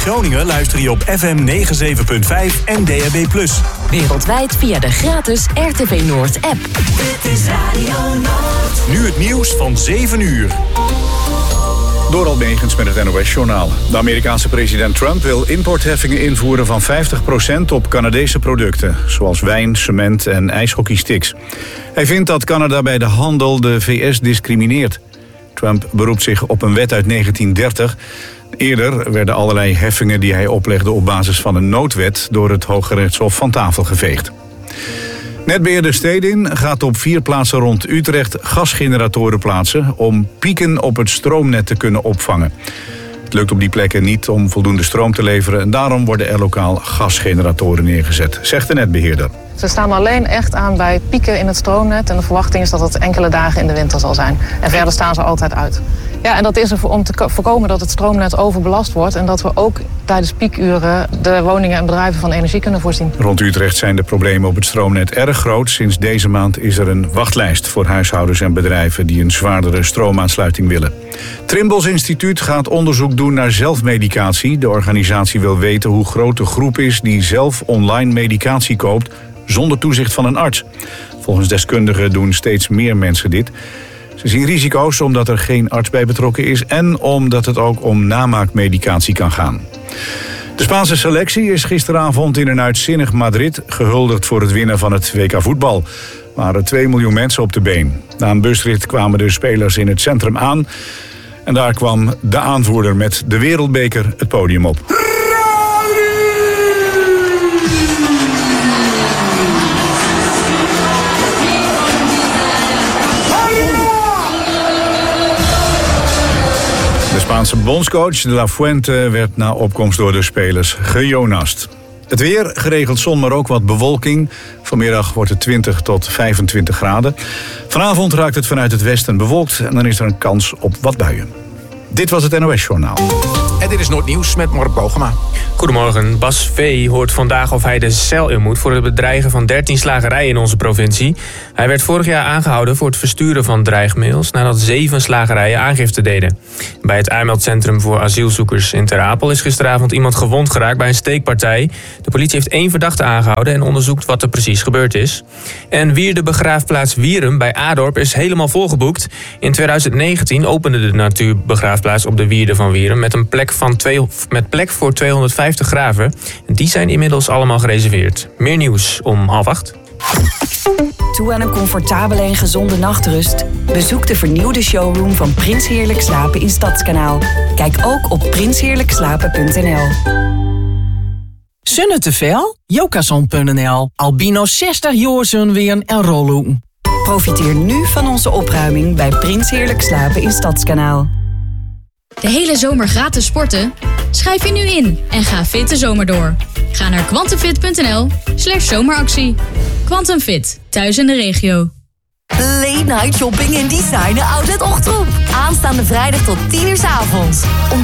Groningen luister je op FM 97.5 en DAB+. Wereldwijd via de gratis RTV Noord app. Dit is Radio Noord. Nu het nieuws van 7 uur. Dorald Megens met het NOS-journaal. De Amerikaanse president Trump wil importheffingen invoeren van 50% op Canadese producten, zoals wijn, cement en ijshockeysticks. Hij vindt dat Canada bij de handel de VS discrimineert. Trump beroept zich op een wet uit 1930. Eerder werden allerlei heffingen die hij oplegde op basis van een noodwet door het Hooggerechtshof van tafel geveegd. Netbeheerder Stedin gaat op 4 plaatsen rond Utrecht gasgeneratoren plaatsen om pieken op het stroomnet te kunnen opvangen. Het lukt op die plekken niet om voldoende stroom te leveren en daarom worden er lokaal gasgeneratoren neergezet, zegt de netbeheerder. Ze staan alleen echt aan bij pieken in het stroomnet en de verwachting is dat het enkele dagen in de winter zal zijn. En verder staan ze altijd uit. Ja, en dat is er om te voorkomen dat het stroomnet overbelast wordt en dat we ook tijdens piekuren de woningen en bedrijven van energie kunnen voorzien. Rond Utrecht zijn de problemen op het stroomnet erg groot. Sinds deze maand is er een wachtlijst voor huishoudens en bedrijven die een zwaardere stroomaansluiting willen. Trimbos Instituut gaat onderzoek doen naar zelfmedicatie. De organisatie wil weten hoe groot de groep is die zelf online medicatie koopt zonder toezicht van een arts. Volgens deskundigen doen steeds meer mensen dit. Ze zien risico's omdat er geen arts bij betrokken is en omdat het ook om namaakmedicatie kan gaan. De Spaanse selectie is gisteravond in een uitzinnig Madrid gehuldigd voor het winnen van het WK voetbal. Er waren 2 miljoen mensen op de been. Na een busrit kwamen de spelers in het centrum aan en daar kwam de aanvoerder met de wereldbeker het podium op. De Spaanse bondscoach De La Fuente werd na opkomst door de spelers gejonast. Het weer, geregeld zon, maar ook wat bewolking. Vanmiddag wordt het 20 tot 25 graden. Vanavond raakt het vanuit het westen bewolkt en dan is er een kans op wat buien. Dit was het NOS-journaal. En dit is Noordnieuws met Mark Bogema. Goedemorgen. Bas V. hoort vandaag of hij de cel in moet voor het bedreigen van 13 slagerijen in onze provincie. Hij werd vorig jaar aangehouden voor het versturen van dreigmails nadat 7 slagerijen aangifte deden. Bij het aanmeldcentrum voor asielzoekers in Ter Apel is gisteravond iemand gewond geraakt bij een steekpartij. De politie heeft 1 verdachte aangehouden en onderzoekt wat er precies gebeurd is. En Wierde begraafplaats Wierum bij Adorp is helemaal volgeboekt. In 2019 opende de natuurbegraafplaats op de Wierde van Wierum met een plek plek voor 250 graven. En die zijn inmiddels allemaal gereserveerd. Meer nieuws om 7:30. Toe aan een comfortabele en gezonde nachtrust? Bezoek de vernieuwde showroom van Prins Heerlijk Slapen in Stadskanaal. Kijk ook op prinsheerlijkslapen.nl. Zonne te veel? Jokazon.nl. Albino 60 jaar zonweren en rollen. Profiteer nu van onze opruiming bij Prins Heerlijk Slapen in Stadskanaal. De hele zomer gratis sporten? Schrijf je nu in en ga fit de zomer door. Ga naar quantumfit.nl/zomeractie. Quantum Fit, thuis in de regio. Late night shopping in Designer Outlet Ochtroep. Aanstaande vrijdag tot 10 uur 's avonds.